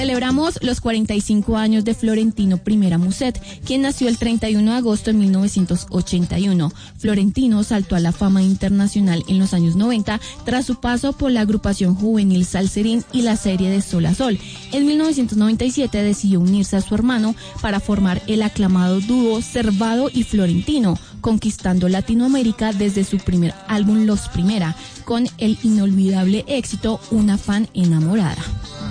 Celebramos los 45 años de Florentino Primera Muset, quien nació el 31 de agosto de 1981. Florentino saltó a la fama internacional en los años 90 tras su paso por la agrupación juvenil Salserín y la serie de Sol a Sol. En 1997 decidió unirse a su hermano para formar el aclamado dúo Servado y Florentino, conquistando Latinoamérica desde su primer álbum Los Primera, con el inolvidable éxito Una fan enamorada.